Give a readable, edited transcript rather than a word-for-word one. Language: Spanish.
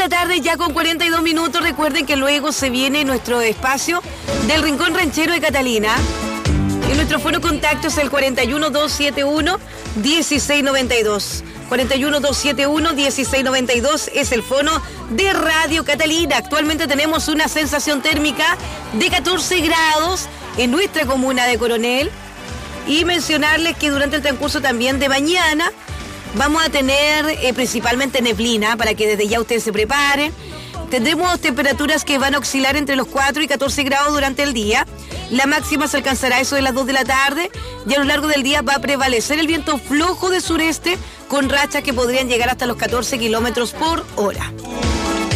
la tarde ya con 42 minutos. Recuerden que luego se viene nuestro espacio del Rincón Ranchero de Catalina. Y nuestro foro contacto es el 41271-1692. 41271-1692 es el fono de Radio Catalina. Actualmente tenemos una sensación térmica de 14 grados en nuestra comuna de Coronel. Y mencionarles que durante el transcurso también de mañana vamos a tener principalmente neblina, para que desde ya ustedes se preparen. Tendremos temperaturas que van a oscilar entre los 4 y 14 grados durante el día. La máxima se alcanzará a eso de las 2 de la tarde y a lo largo del día va a prevalecer el viento flojo de sureste con rachas que podrían llegar hasta los 14 kilómetros por hora.